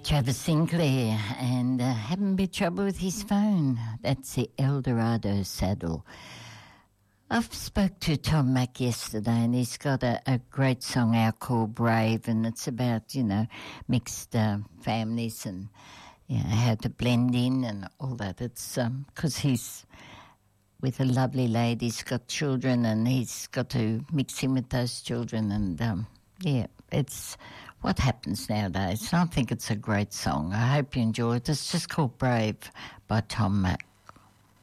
Travis Sinclair, and having a bit of trouble with his phone. That's the Eldorado Saddle. I've spoke to Tom Mack yesterday, and he's got a great song out called Brave, and it's about, mixed families and how to blend in and all that. It's because he's with a lovely lady, he's got children, and he's got to mix in with those children, and it's what happens nowadays. I think it's a great song. I hope you enjoy it. It's just called Brave by Tom Mack.